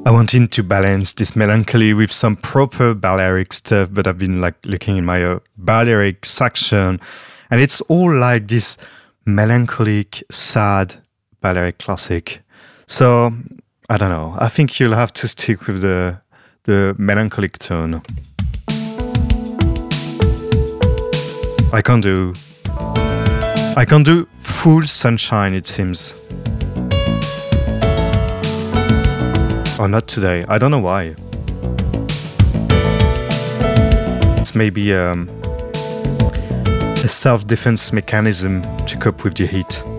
I wanted to balance this melancholy with some proper Balearic stuff, but I've been like looking in my Balearic section, and it's all like this melancholic, sad Balearic classic. So I don't know. I think you'll have to stick with the melancholic tone. I can't do full sunshine, it seems. Or not today. I don't know why. It's maybe a self-defense mechanism to cope with the heat.